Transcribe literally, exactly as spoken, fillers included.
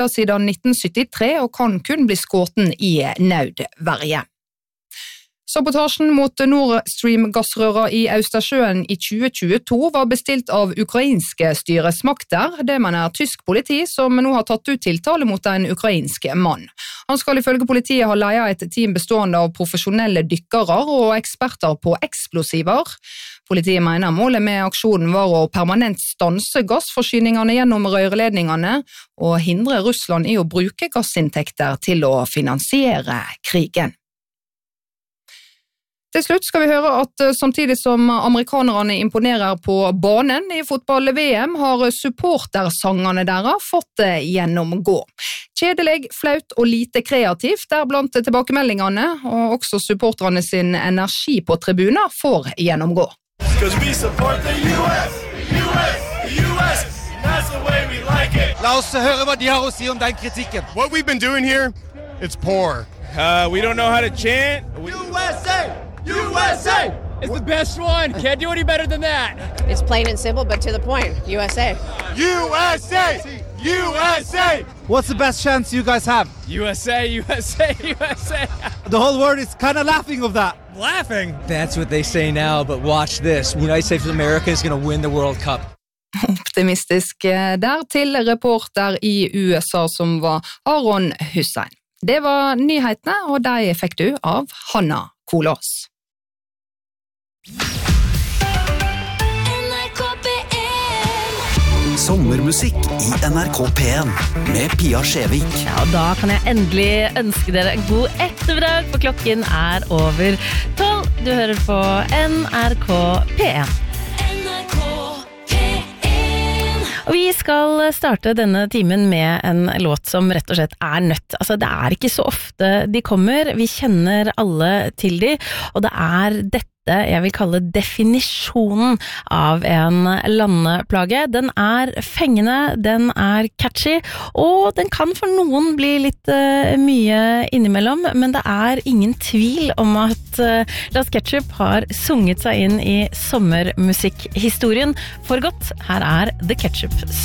siden nitten syttitre og kan kun bli skåten i nødverge. Sabotasjen mot Nord Stream-gassrøra i Østersjøen i tjue tjueto var bestilt av ukrainske styresmakter. Det mener tysk politi, som nå har tatt ut tiltale mot en ukrainsk mann. Han skal ifølge politiet ha ledet et team bestående av profesjonelle dykkere og eksperter på eksplosiver. Politiet mener målet med aksjonen var å permanent stanse gassforsyningene gjennom rørledningene og hindre Russland i å bruke gassinntekter til å finansiere krigen. Til slutt skal vi høre at samtidig som amerikanerne imponerer på banen i fotball-V M, har supportersangene deres fått gjennomgå. Kjedelig, flaut og lite kreativt er blant tilbakemeldingene, og også supporterne sin energi på tribuner får gjennomgå. La oss høre hva de har å si om den kritikken. What we've been doing here, it's poor. Uh, we don't know how to chant. We- U S A! U S A! It's the best one. Can't do any better than that. It's plain and simple, but to the point. U S A. U S A! U S A! What's the best chance you guys have? U S A, U S A, U S A. The whole world is kind of laughing of that. Laughing? That's what they say now, but watch this. United States of America is going to win the World Cup. Optimistisk der til reporter i U S A som var Aron Hussein. Det var nyhetene, og de fikk du av Hanna Kolås. Sommermusikk i N R K P en med Pia Skjevik. Ja, og da kan jeg endelig ønske dere en god ettermiddag, for klokken er over tolv. Du hører på N R K P en. Og vi skal starte denne timen med en låt som rett og slett er nødt. Altså, det er ikke så ofte de kommer. Vi kjenner alle til de, og det er dette jeg vil kalle definisjonen av en landeplage. Den er fengende, den er catchy, og den kan for noen bli litt uh, mye innimellom, men det er ingen tvil om at uh, Las Ketchup har sunget seg inn i sommermusikkhistorien for godt. Her er The Ketchup.